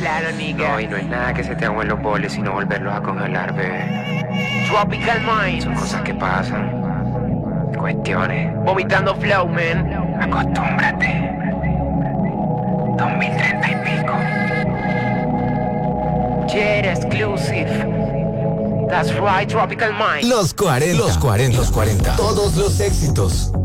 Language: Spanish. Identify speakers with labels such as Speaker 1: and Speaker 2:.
Speaker 1: Claro, nigga.
Speaker 2: No, y no es nada que se te agüen los boles, sino volverlos a congelar, bebé.
Speaker 1: Tropical Minds.
Speaker 2: Son cosas que pasan. Cuestiones.
Speaker 1: Vomitando flow, man.
Speaker 2: Acostúmbrate. 2030 y pico.
Speaker 1: Jet exclusive. That's right, Tropical Minds.
Speaker 3: Los 40. Todos los éxitos.